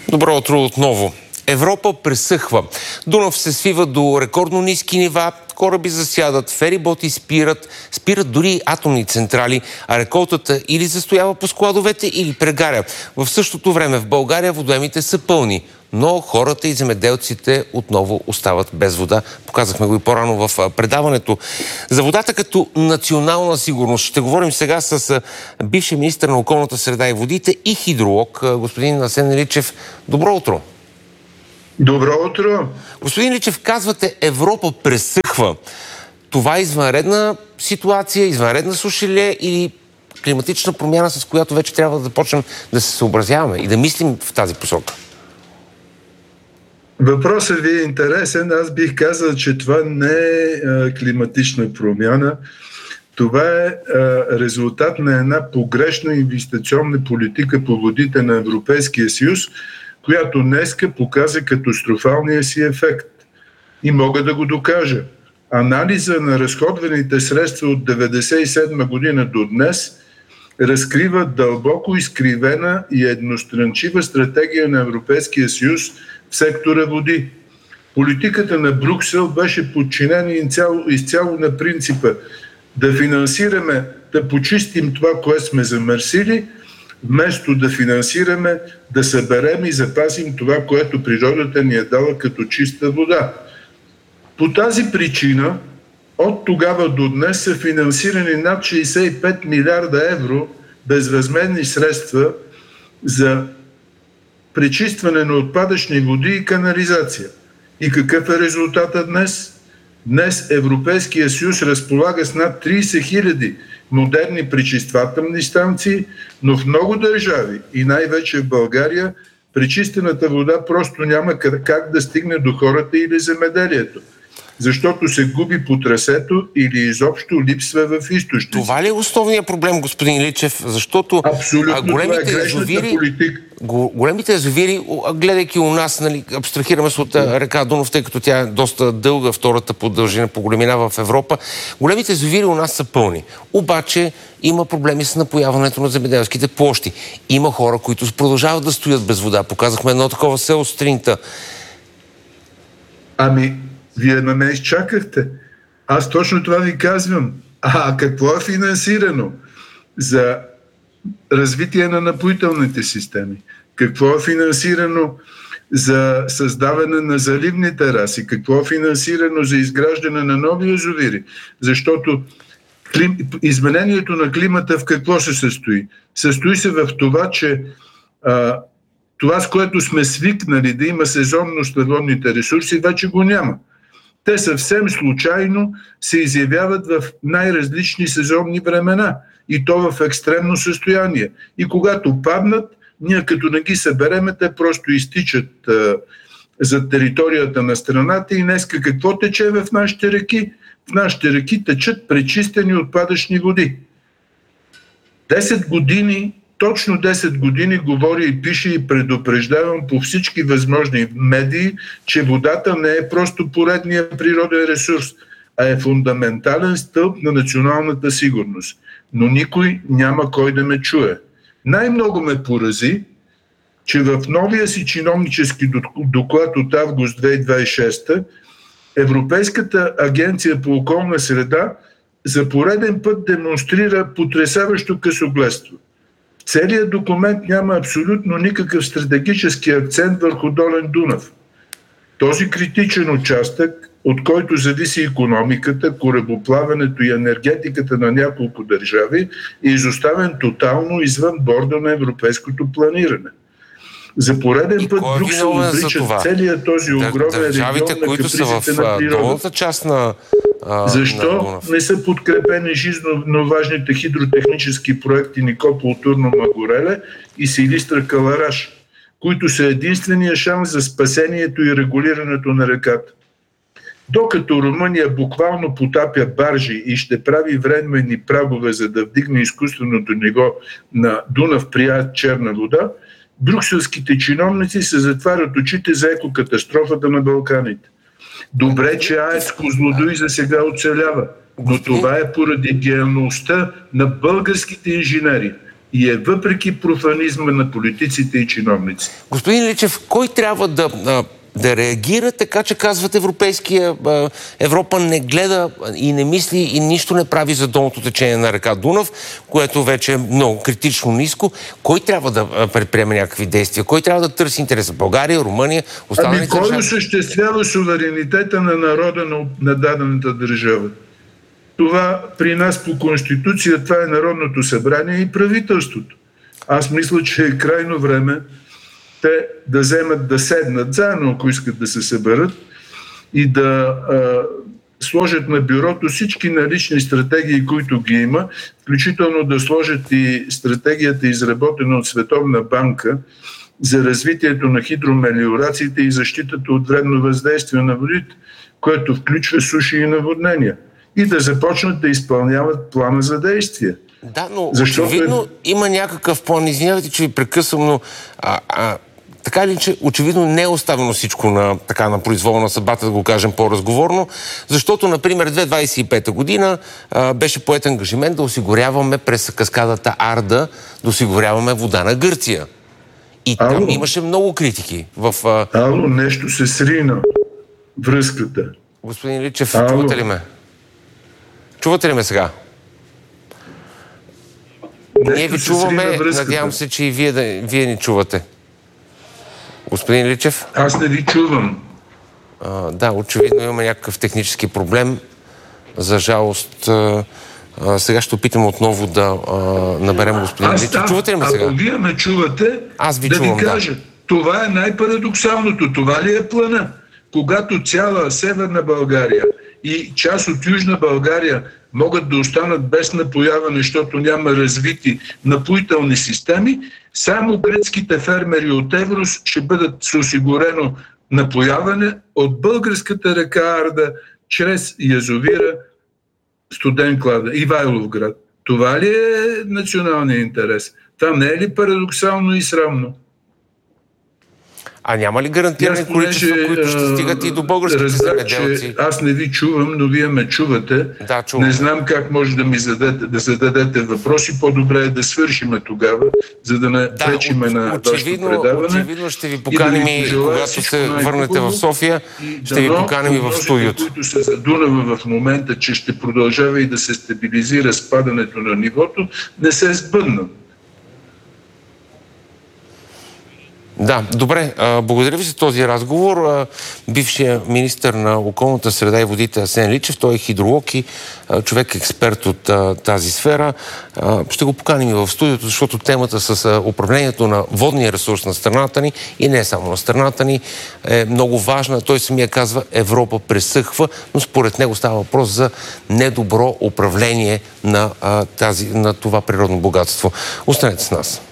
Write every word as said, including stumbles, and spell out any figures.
Добро утро отново. Европа пресъхва. Дунав се свива до рекордно ниски нива, кораби засядат, фериботи спират, спират дори атомни централи, а реколтата или застоява по складовете, или прегаря. В същото време в България водоемите са пълни, но хората и земеделците отново остават без вода. Показахме го и по-рано в предаването. За водата като национална сигурност ще говорим сега с бившия министър на околната среда и водите и хидролог, господин Асен Личев. Добро утро! Добро утро! Господин Личев, казвате, Европа пресъхва. Това е извънредна ситуация, извънредна суша ли е или климатична промяна, с която вече трябва да започнем да се съобразяваме и да мислим в тази посока? Въпросът ви е интересен. Аз бих казал, че това не е а, климатична промяна. Това е а, резултат на една погрешна инвестиционна политика по водите на Европейския съюз, която днеска показа катастрофалния си ефект. И мога да го докажа. Анализа на разходваните средства от деветдесет и седма година до днес разкрива дълбоко изкривена и едностранчива стратегия на Европейския съюз в сектора води. Политиката на Брюксел беше подчинена изцяло, изцяло на принципа да финансираме, да почистим това, което сме замърсили, вместо да финансираме, да съберем и запазим това, което природата ни е дала като чиста вода. По тази причина от тогава до днес са финансирани над шейсет и пет милиарда евро безвъзмездни средства за пречистване на отпадъчни води и канализация. И какъв е резултатът днес? Днес Европейския съюз разполага с над трийсет хиляди модерни пречиствателни станции, но в много държави и най-вече в България пречистената вода просто няма как да стигне до хората или земеделието, защото се губи по трасето или изобщо липсва в източници. Това ли е основният проблем, господин Личев? Защото абсолютно големите това е язовири, политика. големите язовири, гледайки у нас, нали, абстрахираме се от река Дунав, тъй като тя е доста дълга, втората по дължина, по големина в Европа. Големите язовири у нас са пълни. Обаче има проблеми с напояването на земеделските площи. Има хора, които продължават да стоят без вода. Показахме едно такова село сутринта. Ами, вие на мен изчакахте. Аз точно това ви казвам. А какво е финансирано за развитие на напоителните системи? Какво е финансирано за създаване на заливни тераси? Какво е финансирано за изграждане на нови язовири? Защото клим... изменението на климата в какво се състои? Състои се в това, че а, това, с което сме свикнали да има сезонност на водните ресурси, вече го няма. Те съвсем случайно се изявяват в най-различни сезонни времена и то в екстремно състояние. И когато паднат, ние като не ги събереме, те просто изтичат а, за територията на страната и днеска какво тече в нашите реки? В нашите реки течат пречистени отпадъчни води. Десет години, точно десет години говори и пише и предупреждавам по всички възможни медии, че водата не е просто поредния природен ресурс, а е фундаментален стълб на националната сигурност. Но никой няма кой да ме чуе. Най-много ме порази, че в новия си чиновнически доклад от август две хиляди двадесет и шеста Европейската агенция по околна среда за пореден път демонстрира потресаващо късогледство. Целият документ няма абсолютно никакъв стратегически акцент върху долен Дунав. Този критичен участък, от който зависи икономиката, корабоплаването и енергетиката на няколко държави, е изоставен тотално извън борда на европейското планиране. За пореден и път Брюксел обрича целият този огромен регион на капризите на природата. Част на, а, Защо на не са подкрепени жизненно важните хидротехнически проекти Никопол, Турно, Магореле и Силистра, Калараш, които са единствения шанс за спасението и регулирането на реката? Докато Румъния буквално потапя баржи и ще прави временни прагове, за да вдигне изкуственото ниво на Дунав при черна вода, брюкселските чиновници се затварят очите за екокатастрофата на Балканите. Добре, че АЕЦ Козлодуй за сега оцелява, но това е поради гениалността на българските инженери. и е въпреки профанизма на политиците и чиновниците. Господин Личев, кой трябва да, да реагира така, че казват Европейския Европа не гледа и не мисли и нищо не прави за долното течение на река Дунав, което вече е много критично ниско. Кой трябва да предприеме някакви действия? Кой трябва да търси интереса? България, Румъния, останалите държави? Ами кой осъществява суверенитета на народа на, на дадената държава? Това при нас по Конституция, това е Народното събрание и правителството. Аз мисля, че е крайно време те да вземат, да седнат заедно, ако искат да се съберат и да а, сложат на бюрото всички налични стратегии, които ги има, включително да сложат и стратегията, изработена от Световна банка за развитието на хидромелиорациите и защитата от вредно въздействие на водите, което включва суши и наводнения. И да започнат да изпълняват плана за действие. Да, но Защото очевидно е... има някакъв план. Извинявайте, че ви прекъсвам, но а, а, така ли, че очевидно не е оставено всичко на, така, на произвола на съдбата, да го кажем по-разговорно, защото, например, две хиляди двадесет и пета година а, беше поет ангажимент да осигуряваме през каскадата Арда, да осигуряваме вода на Гърция. И Ало. Там имаше много критики. В, а... Ало, нещо се срина. Връзката. Господин Личев, Ало. чувате ли ме? Чувате ли ме сега? Нещо Ние ви чуваме, надявам се, че и вие, да, вие ни чувате. Господин Личев? Аз не ви чувам. А, да, очевидно имаме някакъв технически проблем. За жалост, а, а, сега ще опитам отново да а, наберем господин Аз, Личев. Чувате ли ме сега? Ако вие ме чувате, Аз ви да чувам, ви кажа, да. Това е най-парадоксалното. Това ли е плана? Когато цяла Северна България и част от Южна България могат да останат без напояване, защото няма развити напоителни системи, само гръцките фермери от Еврос ще бъдат с осигурено напояване от българската река Арда чрез язовира Студен клада, Ивайловград. Това ли е националният интерес? Това не е ли парадоксално и срамно? А няма ли гарантирани количества, които ще стигат и до българските земеделци? Аз не ви чувам, но вие ме чувате. Да, чувам. Не знам как може да ми зададете, да зададете въпроси. По-добре е да свършиме тогава, за да не да, пречиме на вашето предаване. Очевидно ще ви поканим и, и когато се върнете в София, ще ви поканим и в студиото. Които се задунава в момента, че ще продължава и да се стабилизира спадането на нивото, не се сбъднат. Да, добре. Благодаря ви за този разговор. Бившия министър на околната среда и водите Асен Личев, той е хидролог и човек експерт от тази сфера. Ще го поканим и в студиото, защото темата с управлението на водния ресурс на страната ни и не само на страната ни е много важна. Той самия казва, Европа пресъхва, но според него става въпрос за недобро управление на, тази, на това природно богатство. Останете с нас.